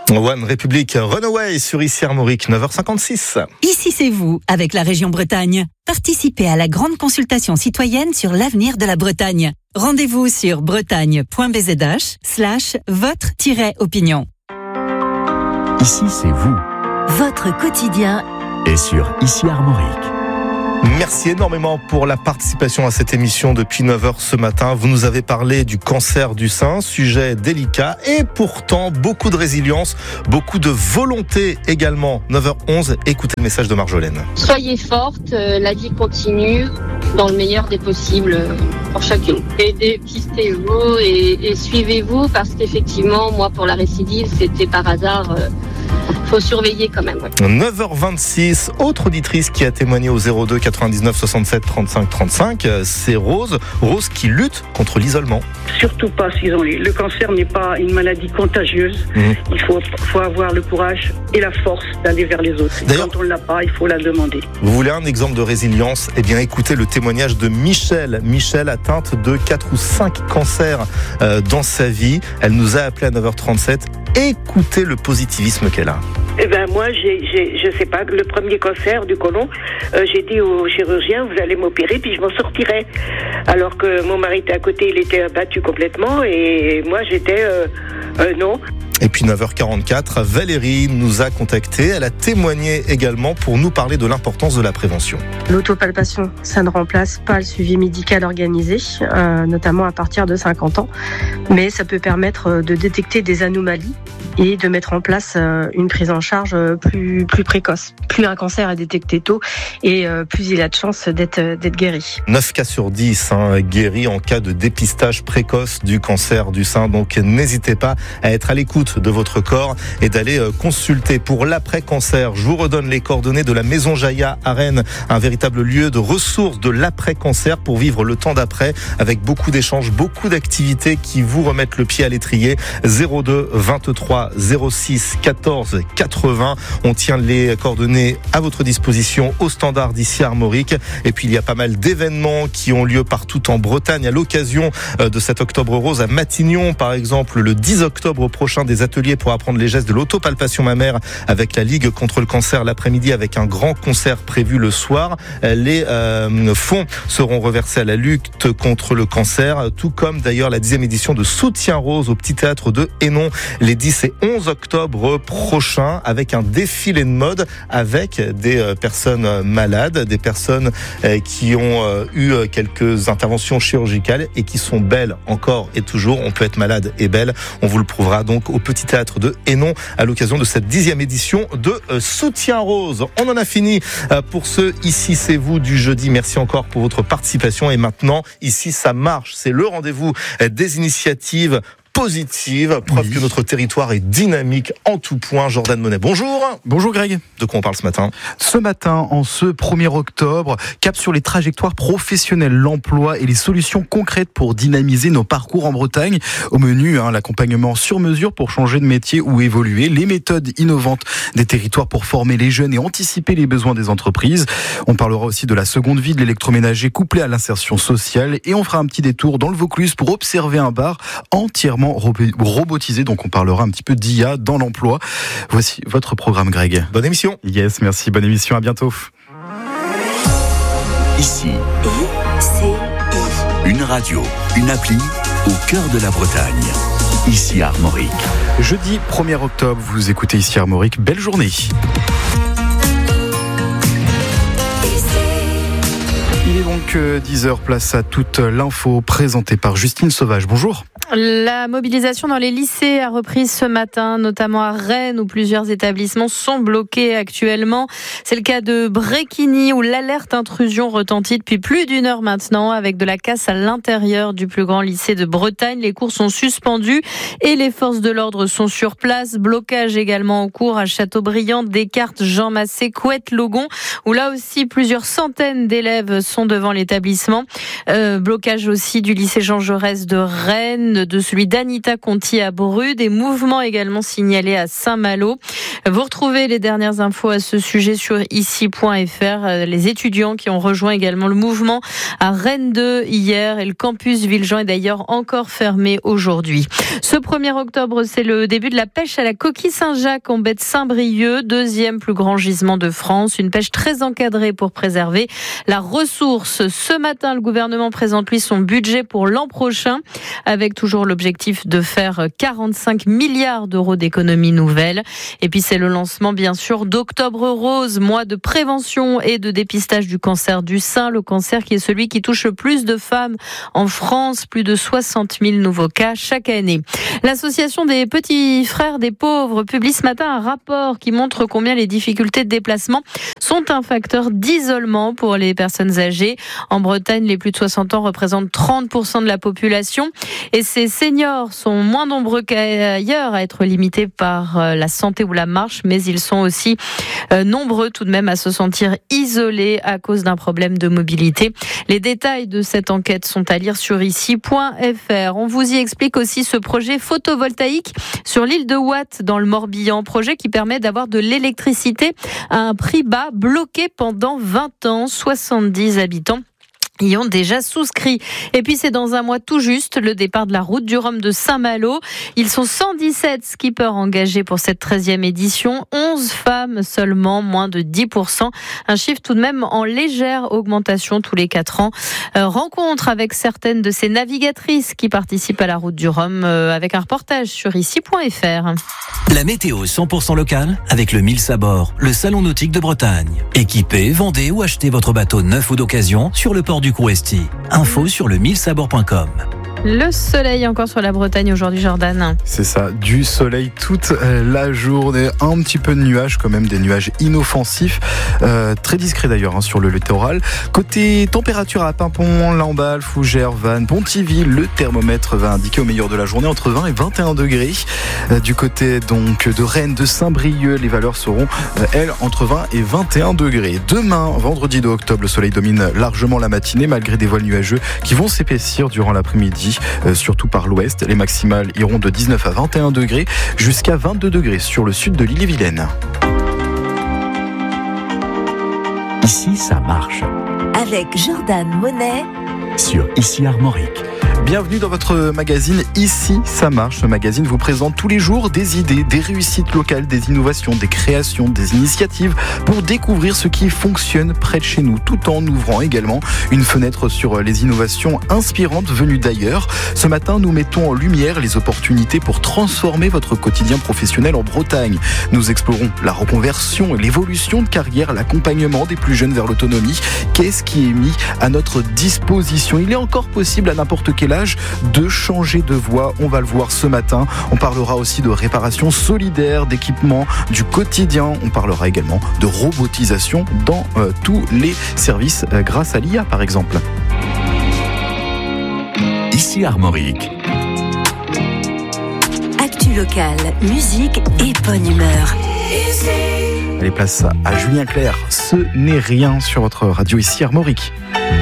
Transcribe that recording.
One Republic, Runaway sur Ici Armorique, 9h56. Ici c'est vous, avec la région Bretagne. Participez à la grande consultation citoyenne sur l'avenir de la Bretagne. Rendez-vous sur bretagne.bzh/votre-opinion. Ici c'est vous. Votre quotidien Et sur Ici Armorique. Merci énormément pour la participation à cette émission depuis 9h ce matin. Vous nous avez parlé du cancer du sein, sujet délicat et pourtant beaucoup de résilience, beaucoup de volonté également. 9h11, écoutez le message de Marjolaine. Soyez forte, la vie continue dans le meilleur des possibles pour chacune. Et dépistez-vous et suivez-vous parce qu'effectivement, moi pour la récidive, c'était par hasard... faut surveiller quand même. Ouais. 9h26, autre auditrice qui a témoigné au 02 99 67 35 35, c'est Rose. Rose qui lutte contre l'isolement. Surtout pas s'isoler. Le cancer n'est pas une maladie contagieuse. Il faut avoir le courage et la force d'aller vers les autres. Et quand on ne l'a pas, il faut la demander. Vous voulez un exemple de résilience ? Eh bien, écoutez le témoignage de Michel. Michel, atteinte de 4 ou 5 cancers dans sa vie. Elle nous a appelé à 9h37. Écoutez le positivisme qu'elle a. Eh ben moi, je sais pas, le premier cancer du côlon, j'ai dit au chirurgien, vous allez m'opérer, puis je m'en sortirai. Alors que mon mari était à côté, il était abattu complètement, et moi j'étais non. Et puis 9h44, Valérie nous a contacté. Elle a témoigné également pour nous parler de l'importance de la prévention. L'autopalpation, ça ne remplace pas le suivi médical organisé, notamment à partir de 50 ans. Mais ça peut permettre de détecter des anomalies et de mettre en place une prise en charge plus précoce. Plus un cancer est détecté tôt et plus il a de chances d'être guéri. 9 cas sur 10 guéris en cas de dépistage précoce du cancer du sein. Donc n'hésitez pas à être à l'écoute de votre corps et d'aller consulter pour l'après-cancer. Je vous redonne les coordonnées de la Maison Jaïa à Rennes, un véritable lieu de ressources de l'après-cancer pour vivre le temps d'après avec beaucoup d'échanges, beaucoup d'activités qui vous remettent le pied à l'étrier. 02 23 06 14 80. On tient les coordonnées à votre disposition au standard d'Ici Armorique. Et puis il y a pas mal d'événements qui ont lieu partout en Bretagne à l'occasion de cet Octobre Rose à Matignon, par exemple le 10 octobre prochain, des ateliers pour apprendre les gestes de l'autopalpation mammaire avec la Ligue contre le cancer l'après-midi avec un grand concert prévu le soir. Les fonds seront reversés à la lutte contre le cancer, tout comme d'ailleurs la 10e édition de Soutien Rose au Petit Théâtre de Hénon les 10 et 11 octobre prochains avec un défilé de mode avec des personnes malades, des personnes qui ont eu quelques interventions chirurgicales et qui sont belles encore et toujours. On peut être malade et belle. On vous le prouvera donc au Petit Théâtre de Hénon à l'occasion de cette 10e édition de Soutien Rose. On en a fini pour ce Ici c'est vous du jeudi. Merci encore pour votre participation. Et maintenant, ici ça marche. C'est le rendez-vous des initiatives positive, preuve que notre territoire est dynamique en tout point. Jordan Monet, bonjour. Bonjour Greg. De quoi on parle ce matin ? Ce matin, en ce 1er octobre, cap sur les trajectoires professionnelles, l'emploi et les solutions concrètes pour dynamiser nos parcours en Bretagne. Au menu, l'accompagnement sur mesure pour changer de métier ou évoluer, les méthodes innovantes des territoires pour former les jeunes et anticiper les besoins des entreprises. On parlera aussi de la seconde vie de l'électroménager couplé à l'insertion sociale et on fera un petit détour dans le Vaucluse pour observer un bar entièrement robotisé, donc on parlera un petit peu d'IA dans l'emploi. Voici votre programme, Greg. Bonne émission. Yes, merci, bonne émission, à bientôt. Ici, une radio, une appli au cœur de la Bretagne. Ici Armorique. Jeudi 1er octobre, vous écoutez Ici Armorique, belle journée. Il est donc 10h, place à toute l'info présentée par Justine Sauvage. Bonjour. La mobilisation dans les lycées a repris ce matin, notamment à Rennes, où plusieurs établissements sont bloqués actuellement. C'est le cas de Bréquigny, où l'alerte intrusion retentit depuis plus d'une heure maintenant, avec de la casse à l'intérieur du plus grand lycée de Bretagne. Les cours sont suspendus et les forces de l'ordre sont sur place. Blocage également en cours à Châteaubriand, Descartes, Jean Massé, Couette, Logon, où là aussi plusieurs centaines d'élèves sont devant l'établissement. Blocage aussi du lycée Jean Jaurès de Rennes, commune de celui d'Anita Conti à Bru. Des mouvements également signalés à Saint-Malo. Vous retrouvez les dernières infos à ce sujet sur ici.fr. Les étudiants qui ont rejoint également le mouvement à Rennes 2 hier et le campus Villejean est d'ailleurs encore fermé aujourd'hui. Ce 1er octobre, c'est le début de la pêche à la coquille Saint-Jacques en baie de Saint-Brieuc, deuxième plus grand gisement de France. Une pêche très encadrée pour préserver la ressource. Ce matin, le gouvernement présente lui son budget pour l'an prochain avec toujours l'objectif de faire 45 milliards d'euros d'économies nouvelles. Et puis c'est le lancement bien sûr d'Octobre Rose, mois de prévention et de dépistage du cancer du sein. Le cancer qui est celui qui touche le plus de femmes en France, plus de 60 000 nouveaux cas chaque année. L'association des petits frères des pauvres publie ce matin un rapport qui montre combien les difficultés de déplacement sont un facteur d'isolement pour les personnes âgées. En Bretagne, les plus de 60 ans représentent 30% de la population et ces seniors sont moins nombreux qu'ailleurs à être limités par la santé ou la marche, mais ils sont aussi nombreux tout de même à se sentir isolés à cause d'un problème de mobilité. Les détails de cette enquête sont à lire sur ici.fr. On vous y explique aussi ce projet photovoltaïque sur l'île de Watt dans le Morbihan, projet qui permet d'avoir de l'électricité à un prix bas, bloqué pendant 20 ans, 70 habitants y ont déjà souscrit. Et puis c'est dans un mois tout juste le départ de la route du Rhum de Saint-Malo. Ils sont 117 skippers engagés pour cette 13e édition. 11 femmes seulement, moins de 10%. Un chiffre tout de même en légère augmentation tous les 4 ans. Rencontre avec certaines de ces navigatrices qui participent à la route du Rhum avec un reportage sur ici.fr. La météo 100% locale avec le 1000 Sabord, le salon nautique de Bretagne. Équipez, vendez ou achetez votre bateau neuf ou d'occasion sur le port du Couesti. Info sur le 1000sabord.com. Le soleil encore sur la Bretagne aujourd'hui, Jordan. C'est ça, du soleil toute la journée. Un petit peu de nuages, quand même, des nuages inoffensifs. Très discrets d'ailleurs sur le littoral. Côté température à Pimpon, Lamballe, Fougères, Vannes, Pontivy, le thermomètre va indiquer au meilleur de la journée entre 20 et 21 degrés. Du côté donc de Rennes, de Saint-Brieuc, les valeurs seront, elles, entre 20 et 21 degrés. Demain, vendredi 2 octobre, le soleil domine largement la matinée malgré des voiles nuageux qui vont s'épaissir durant l'après-midi. Surtout par l'ouest. Les maximales iront de 19 à 21 degrés jusqu'à 22 degrés sur le sud de l'île-et-Vilaine. Ici, ça marche. Avec Jordan Monet Sur Ici Armorique. Bienvenue dans votre magazine Ici ça marche. Ce magazine vous présente tous les jours des idées, des réussites locales, des innovations, des créations, des initiatives pour découvrir ce qui fonctionne près de chez nous, tout en ouvrant également une fenêtre sur les innovations inspirantes venues d'ailleurs. Ce matin, nous mettons en lumière les opportunités pour transformer votre quotidien professionnel en Bretagne. Nous explorons la reconversion et l'évolution de carrière, l'accompagnement des plus jeunes vers l'autonomie. Qu'est-ce qui est mis à notre disposition ? Il est encore possible à n'importe quel âge de changer de voie. On va le voir ce matin. On parlera aussi de réparation solidaire, d'équipement du quotidien. On parlera également de robotisation dans tous les services grâce à l'IA par exemple. Ici Armorique. Actu locale, musique et bonne humeur. Allez, place à Julien Clerc. Ce n'est rien sur votre radio Ici Armorique.